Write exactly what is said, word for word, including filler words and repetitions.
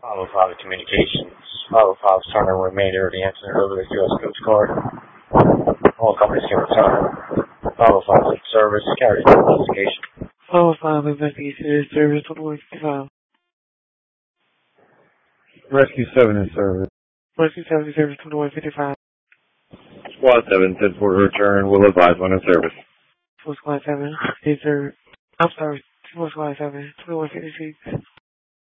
Follow five communications. Follow five returning remainder of the incident earlier U S Coast Guard. All companies can return. Follow five service. Carry out investigation. Follow five investigation service twenty-one fifty-five. Rescue seven in service. Rescue seven in service twenty-one fifty-five. Squad seven, ten for return. Will advise when in service. Full Squad seven in service. I'm sorry. Full Squad seven, twenty-one fifty-six.